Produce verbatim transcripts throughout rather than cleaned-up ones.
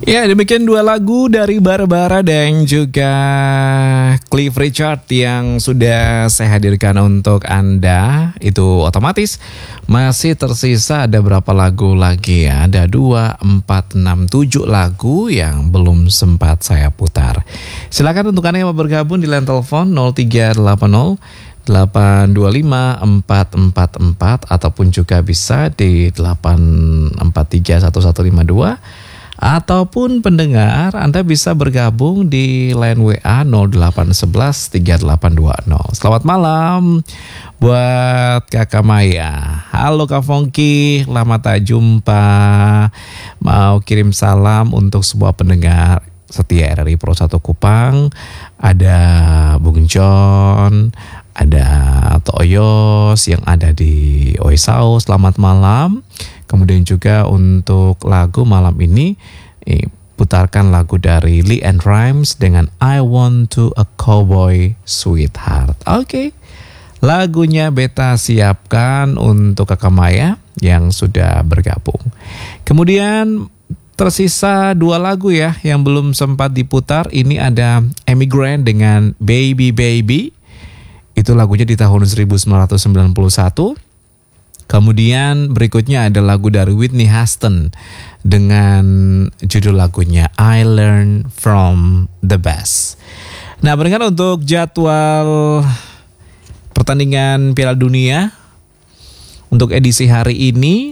Ya, demikian dua lagu dari Barbara dan juga Cliff Richard yang sudah saya hadirkan untuk Anda. Itu otomatis masih tersisa ada berapa lagu lagi ya? Ada dua, empat, enam, tujuh lagu yang belum sempat saya putar. Silakan untuk Anda yang mau bergabung di line telepon nol tiga delapan nol delapan dua lima empat empat empat ataupun juga bisa di delapan empat tiga satu satu lima dua. Ataupun pendengar, Anda bisa bergabung di line W A nol delapan satu satu tiga delapan dua nol. Selamat malam buat Kakak Maya. Halo Kak Fongki, lama tak jumpa. Mau kirim salam untuk sebuah pendengar setia R R I Pro satu Kupang. Ada Bung John, ada Toyos yang ada di Oisau. Selamat malam. Kemudian juga untuk lagu malam ini eh, putarkan lagu dari Lee and Rhymes dengan I Want to a Cowboy Sweetheart. Oke, okay. Lagunya beta siapkan untuk Kakak Maya yang sudah bergabung. Kemudian tersisa dua lagu ya yang belum sempat diputar. Ini ada Amy Grant dengan Baby Baby. Itu lagunya di tahun seribu sembilan ratus sembilan puluh satu. Kemudian berikutnya ada lagu dari Whitney Houston dengan judul lagunya I Learn From The Best. Nah, berikan untuk jadwal pertandingan Piala Dunia untuk edisi hari ini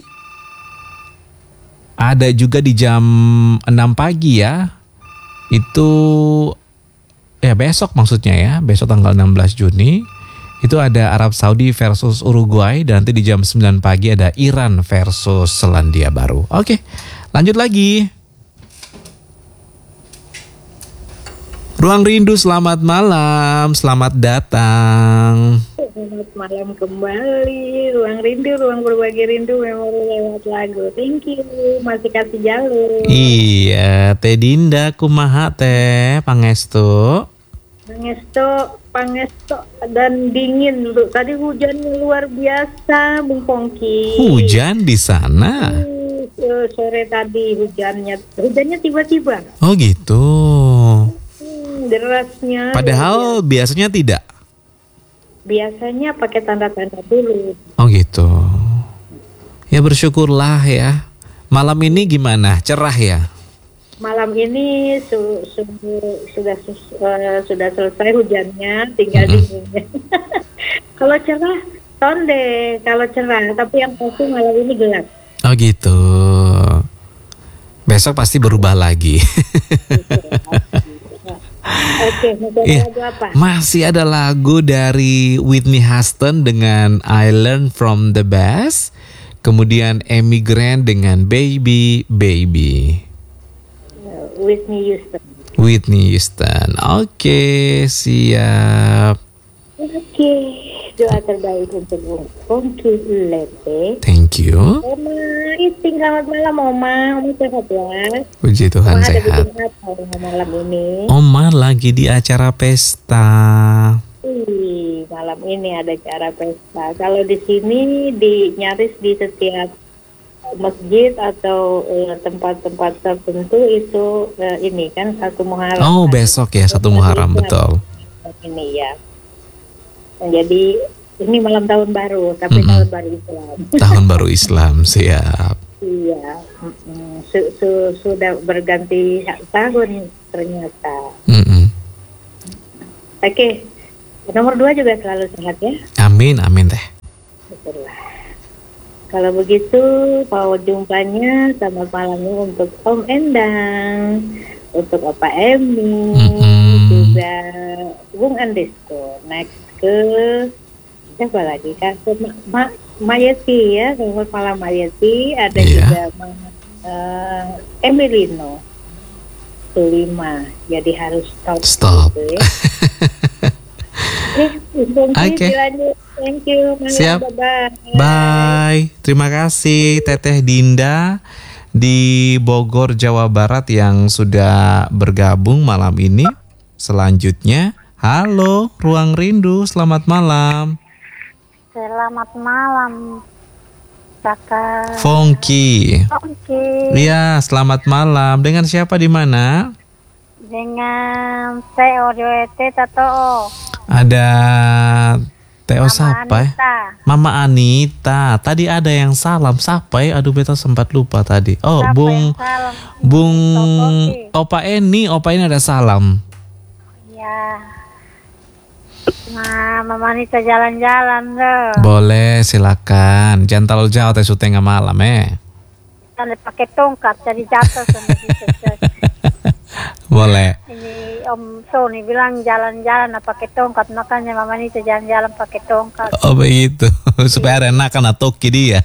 ada juga di jam enam pagi ya. Itu ya besok maksudnya ya, besok tanggal enam belas Juni. Itu ada Arab Saudi versus Uruguay dan nanti di jam sembilan pagi ada Iran versus Selandia Baru. Oke, lanjut lagi. Ruang Rindu, selamat malam, selamat datang. Selamat malam kembali. Ruang Rindu, ruang berbagi rindu memori lewat lagu. Thank you, masih kasih jalur. Iya, Teh Dinda kumaha teh, pangestu. Pangesto, Pangesto dan dingin dulu. Tadi hujan luar biasa, Bung Pongki. Hujan di sana? Hmm, sore tadi hujannya, hujannya tiba-tiba. Oh gitu. Hmm, derasnya. Padahal ya. Biasanya tidak. Biasanya pakai tanda-tanda dulu. Oh gitu. Ya bersyukurlah ya. Malam ini gimana? Cerah ya? Malam ini su, su, sudah su, uh, sudah selesai hujannya, tinggal mm-hmm. dinginnya. Kalau cerah, sonde. Kalau cerah, tapi yang pasti malam ini gelap. Oh gitu. Besok pasti berubah lagi. Oke, masih ada lagu apa? Masih ada lagu dari Whitney Houston dengan I Learn From The Best. Kemudian Amy Grant dengan Baby Baby. Whitney Houston. Whitney Houston. Oke, okay, siap. Oke, okay. Doa terbaik untuk Bung Pongki Lepe. Thank you. Oma, Iting, selamat malam Oma. Oma sehat ya? Puji Tuhan, Oma sehat. Ada di malam ini. Oma lagi di acara pesta. Ih, malam ini ada acara pesta. Kalau di sini di nyaris di setiap masjid atau uh, tempat-tempat tertentu itu uh, ini kan satu Muharram. Oh, besok ya satu Muharram, betul. Ini ya. Jadi ini malam tahun baru, tapi mm-hmm. tahun baru Islam. Tahun baru Islam, siap. Iya, su- su- sudah berganti tahun ternyata. Mm-hmm. Oke, nomor dua juga selalu sehat ya. Amin, amin teh. Betul-lah. Kalau begitu, mau jumpanya selamat malamnya untuk Om Endang, untuk Opa Emi, mm-hmm. juga Bung Andesko. Next ke siapa lagi? Kak Ma, Ma, Mayeti ya, selamat malam Mayeti. Ada yeah. juga Ma, uh, Emilino. Kelima, jadi harus stop. Stop. Gitu, ya. Oke, okay. Thank you. Siap. Bye. Bye. Terima kasih Teteh Dinda di Bogor, Jawa Barat yang sudah bergabung malam ini. Selanjutnya, halo Ruang Rindu, selamat malam. Selamat malam. kakak. Fongki. Oke. Iya, selamat malam. Dengan siapa di mana? Dengan Teo Joete Tato. Ada Teo Mama siapa ya? Anita. Mama Anita. Tadi ada yang salam siapa ya? Aduh, beta sempat lupa tadi. Oh, Siapa Bung yang salam? Bung Tokoki. Opa Eni, Opa Eni ada salam. Ya. Nah, Mama Anita jalan-jalan loh. Boleh, silakan. Jangan terlalu jauh teh tengah malam eh. Kita pakai tongkat jadi jatuh sama gitu. Boleh. Ini Om Sony bilang jalan-jalan pakai tongkat, makanya Mama Anita jalan-jalan pakai tongkat. Oh begitu. Supaya Rena kan atoki dia.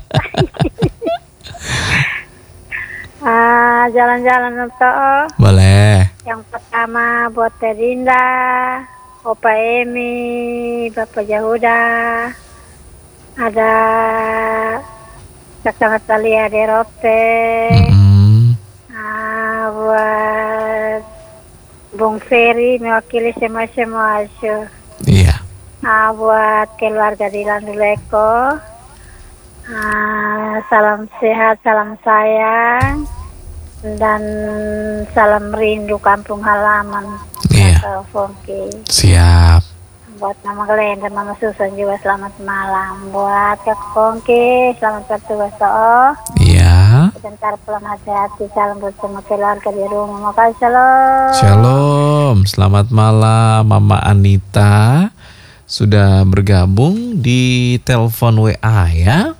Ah, jalan-jalan untuk Boleh. yang pertama buat Terinda, Opa Emi, Bapak Yahuda, ada Kakak Natalia Derote, Mm-mm. ah, buat Bung Ferry mewakili semua-semua asyur, Iya. ah, buat keluarga Dilan Duleko, ah, salam sehat, salam sayang, dan salam rindu kampung halaman. Iya. Kakak Fongki. Siap. Buat Mama Glenn dan Mama Susan juga selamat malam. Buat Kak Fongki, selamat bertugas toh. Iya. Sebentar pulang hati-hati. Salam buat semua keluarga di rumah. Makasih, shalom. Shalom. Selamat malam Mama Anita. Sudah bergabung di telepon W A ya.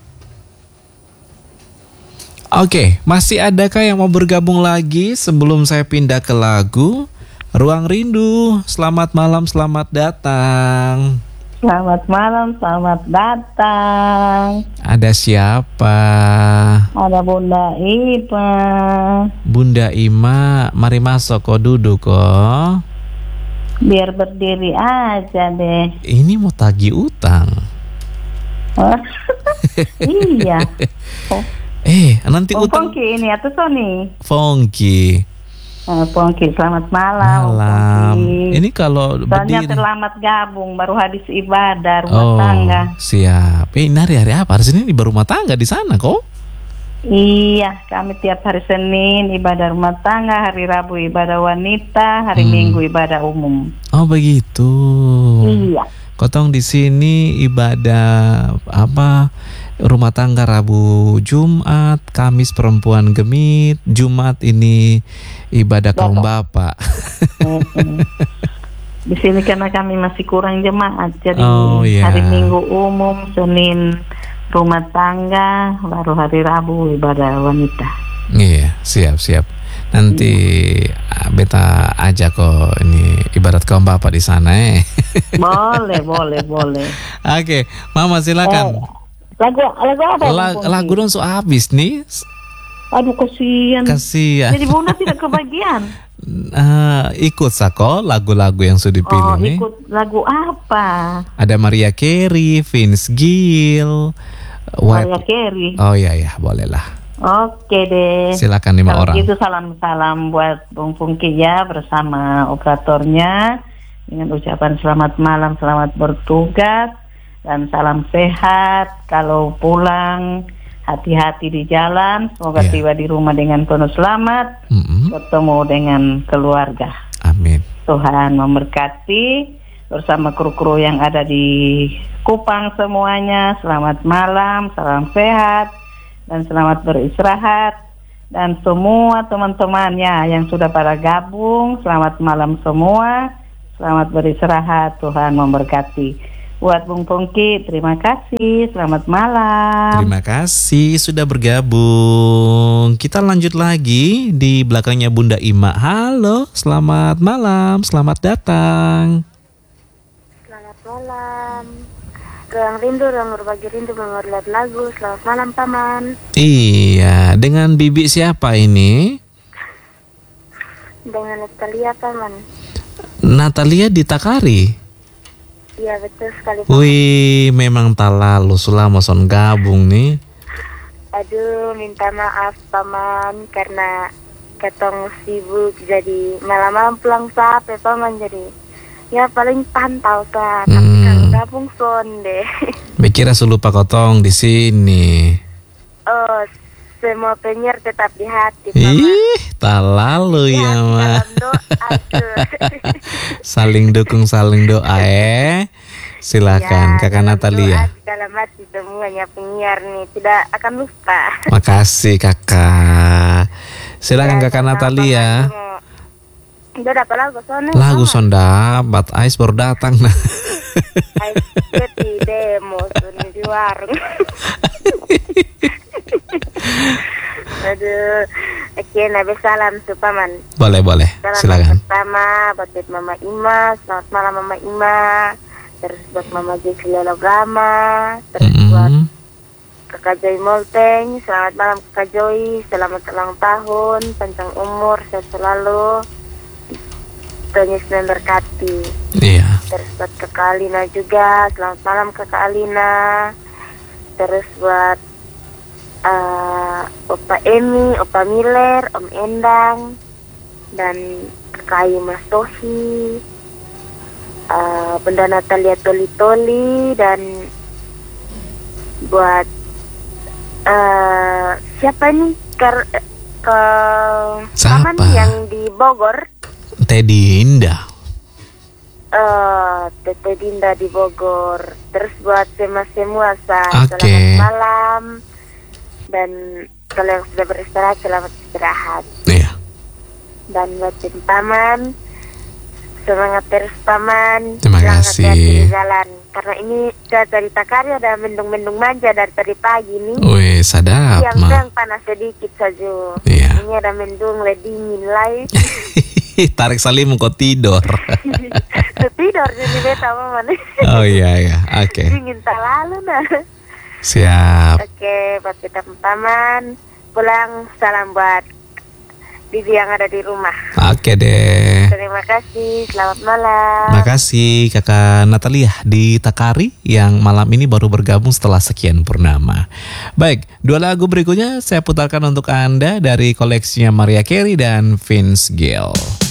Oke, masih adakah yang mau bergabung lagi sebelum saya pindah ke lagu? Ruang Rindu, selamat malam, selamat datang. Selamat malam, selamat datang. Ada siapa? Ada Bunda Ipa. Bunda Ima, mari masuk kok, duduk kok. Biar berdiri aja deh. Ini mau tagih utang. Iya. Oh, Eh, nanti Om utang. Fongki ini atau Sony? Fongki. Eh, Fongki, selamat malam. Malam. Fongki. Ini kalau Soalnya berdiri. terlambat gabung, baru habis ibadah rumah Oh, tangga. siap. Eh, ini hari-hari apa? Hari Senin di rumah tangga di sana kok? Iya, kami tiap hari Senin ibadah rumah tangga, hari Rabu ibadah wanita, hari Hmm. Minggu ibadah umum. Oh begitu. Iya. Kotong di sini ibadah apa? Rumah tangga Rabu, Jumat, Kamis perempuan gemit, Jumat ini ibadah kaum bapak. Mm-mm. Di sini karena kami masih kurang jemaat, jadi Oh, iya. hari Minggu umum, Senin rumah tangga, baru hari Rabu ibadah wanita. Iya, siap siap. Nanti ah, beta ajak kok ini ibarat kaum bapak di sana eh. Boleh, boleh, boleh. Oke, Mama silakan. Eh, lagu lagu apa? La- Bung Fongki? lagu dong so habis nih. Aduh, kasihan. Kasihan. Jadi Bunda tidak kebagian. Eh, ikut sako lagu-lagu yang sudah dipilih Oh, nih. ikut lagu apa? Ada Maria Carey, Vince Gill, Maria White. Carey. Oh iya ya, boleh lah. Oke deh. Silakan lima Kalau orang. gitu salam-salam buat Bung Fongki ya bersama operatornya dengan ucapan selamat malam, selamat bertugas dan salam sehat. Kalau pulang hati-hati di jalan, semoga Iya. tiba di rumah dengan penuh selamat, Mm-mm. bertemu dengan keluarga. Amin. Tuhan memberkati bersama kru-kru yang ada di Kupang semuanya. Selamat malam, salam sehat dan selamat beristirahat. Dan semua teman-temannya yang sudah pada gabung, selamat malam semua. Selamat beristirahat, Tuhan memberkati. Buat Bung Fongki, terima kasih. Selamat malam. Terima kasih sudah bergabung. Kita lanjut lagi di belakangnya Bunda Ima. Halo, selamat malam, selamat datang. Selamat malam. Ruang rindu, ruang berbagi rindu, mengulat lagu. Selamat malam, Paman. Iya, dengan bibi siapa ini? Dengan Natalia, Paman. Natalia di Takari. Iya, betul sekali, Paman. Wih, memang tak lalu selama son gabung nih. Aduh, minta maaf, Paman, karena ketong sibuk, jadi malam-malam pulang capek, Paman, jadi ya paling pantau kan. Tapi Hmm. kalau gabung son deh. Mikirnya lupa kotong di sini. Oh, semua penyiar tetap di hati. Ih, tak lalu ya, Ma. Saling dukung, saling doa eh. Silakan, ya, Kakak Natalia. Dalam hati semuanya penyiar nih, tidak akan lupa. Makasih Kakak. Silakan ya, Kakak Natalia. Udah dapat lagu sonda. Lagu sonda, bat Ais baru datang nah. Ais di demo di warung. Aduh, oke, nabi salam supaman. Boleh boleh, salam silakan. Pertama buat Mama Ima, selamat malam Mama Ima. Terus buat Mama Jessy Lelograma, terus mm-hmm. buat Kakak Joy Molteng, selamat malam Kakak Joy, selamat ulang tahun, panjang umur, sehat selalu, Tuhan Yesus memberkati. Iya. Terus buat Kakak Alina juga, selamat malam Kakak Alina. Terus buat Uh, Opa Emi, Opa Miller, Om Endang, dan Kakak Ayu Mas Tohi, uh, Bunda Natalia Toli-Toli, dan buat uh, siapa nih ke ke siapa yang di Bogor? Teddy Indah. Uh, Tete Dinda di Bogor. Terus buat semua-semua okay. Selamat malam. Dan kalau yang sudah beristirahat, selamat istirahat. Iya. Dan buat tim Paman, semangat terus Paman. Terima kasih. Di jalan. Karena ini cuaca di Takari ada mendung-mendung manja dari tadi pagi nih. Wih, sadap, yang sedang panas sedikit saja. Iya. Ini ada mendung, le dingin lah. Tarik Salim kok tidur. Tidur jadi beta Paman. Oh iya iya, oke. Okay. Dingin tak lalu nah. Siap. Oke, buat kita Paman, pulang salam buat Bibi yang ada di rumah. Oke deh. Terima kasih, selamat malam. Makasih Kakak Natalia di Takari yang malam ini baru bergabung setelah sekian purnama. Baik, dua lagu berikutnya saya putarkan untuk Anda dari koleksinya Mariah Carey dan Vince Gill.